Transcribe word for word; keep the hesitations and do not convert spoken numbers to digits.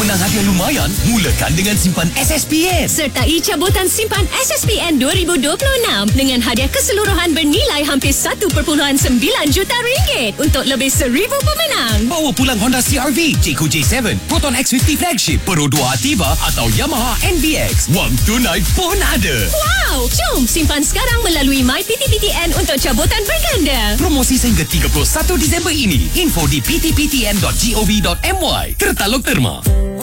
menang hadiah lumayan? Mulakan dengan simpan S S P N. Sertai cabutan simpan S S P N dua ribu dua puluh enam dengan hadiah keseluruhan bernilai hampir satu perpuluhan sembilan juta ringgit untuk lebih seribu pemenang. Bawa pulang Honda C R V, Jayco J tujuh, Proton X lima puluh Flagship, Pro dua Ativa atau Yamaha N B X. Wang tunai pun ada. Wow! Jom simpan sekarang melalui My P T P T N untuk cabutan berganda. Promosi sehingga tiga puluh satu Disember ini. Info di p t p t n dot gov dot m y. Tertaluk Terma.